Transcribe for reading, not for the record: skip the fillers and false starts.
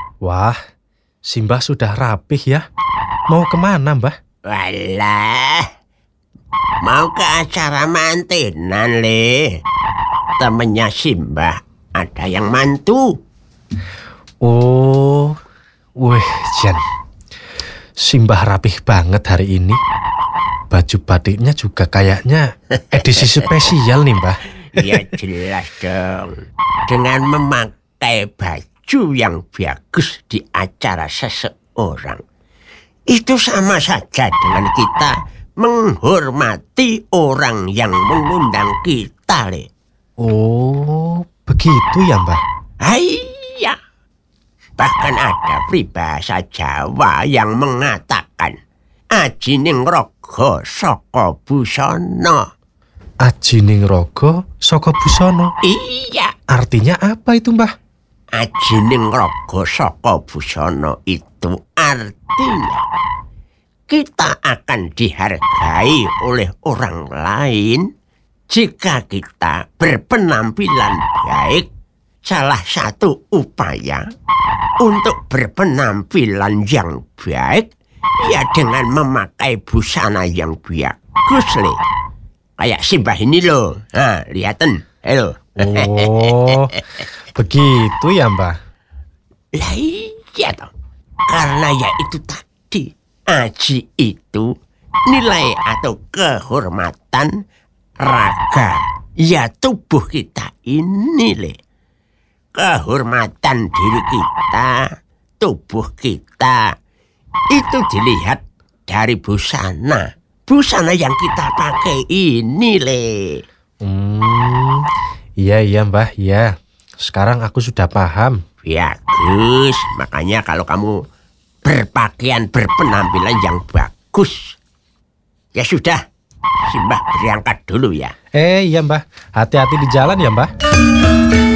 Wah, Simbah sudah rapih ya. Mau kemana, Mbah? Walah, mau ke acara mantenan, Le. Temennya Simbah ada yang mantu. Oh, weh, Jan. Simbah rapih banget hari ini. Baju batiknya juga kayaknya edisi spesial nih, Mbah. Ya jelas dong. Dengan memakai baju yang bagus di acara seseorang, itu sama saja dengan kita menghormati orang yang mengundang kita, Le. Oh, begitu ya, Mbah? Iya. Bahkan ada peribahasa Jawa yang mengatakan ajining raga saka busana. Ajining raga saka busana. Iya. Artinya apa itu, Mbah? Ajining raga saka busana itu artinya kita akan dihargai oleh orang lain jika kita berpenampilan baik. Salah satu upaya untuk berpenampilan yang baik ya dengan memakai busana yang bagus, Le. Kayak Simbah ini loh. Nah, lihatin. Halo. Oh, begitu ya, Mbah? Lah iya toh. Karena ya itu tadi. Aji itu nilai atau kehormatan raga. Ya tubuh kita ini, Le. Kehormatan diri kita, tubuh kita, itu dilihat dari busana. Busana yang kita pakai ini, Le. Iya, Mbah, iya. Sekarang aku sudah paham. Bagus, makanya kalau kamu berpakaian berpenampilan yang bagus. Ya sudah, Simbah berangkat dulu ya. Iya, Mbah. Hati-hati di jalan ya, Mbah.